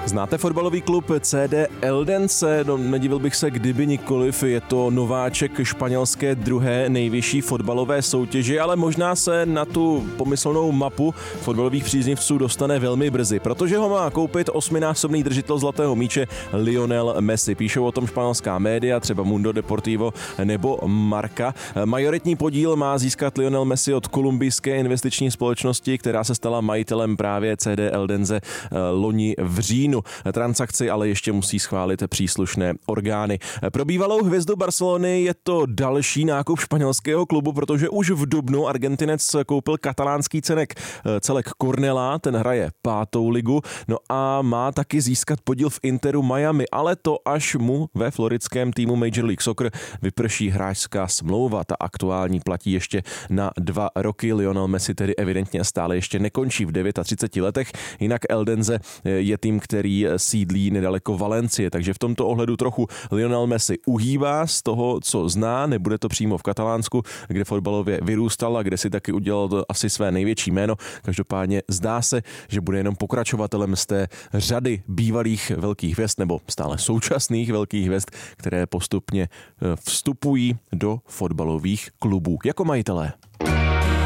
Znáte fotbalový klub CD Eldense? No, nedivil bych se, kdyby nikoliv. Je to nováček španělské druhé nejvyšší fotbalové soutěže, ale možná se na tu pomyslnou mapu fotbalových příznivců dostane velmi brzy, protože ho má koupit 8násobný držitel zlatého míče Lionel Messi. Píšou o tom španělská média, třeba Mundo Deportivo nebo Marca. Majoritní podíl má získat Lionel Messi od kolumbijské investiční společnosti, která se stala majitelem právě CD Eldense loni v říjnu. Transakci ale ještě musí schválit příslušné orgány. Pro bývalou hvězdu Barcelony je to další nákup španělského klubu, protože už v dubnu Argentinec koupil katalánský celek Cornellà, ten hraje 5. ligu, no a má taky získat podíl v Interu Miami, ale to až mu ve floridském týmu Major League Soccer vyprší hráčská smlouva. Ta aktuální platí ještě na 2 roky. Lionel Messi tedy evidentně stále ještě nekončí v 39 letech, jinak Eldense je tým, který sídlí nedaleko Valencie, takže v tomto ohledu trochu Lionel Messi uhýbá z toho, co zná, nebude to přímo v Katalánsku, kde fotbalově vyrůstal a kde si taky udělal asi své největší jméno. Každopádně zdá se, že bude jenom pokračovatelem z té řady bývalých velkých hvězd nebo stále současných velkých hvězd, které postupně vstupují do fotbalových klubů jako majitelé.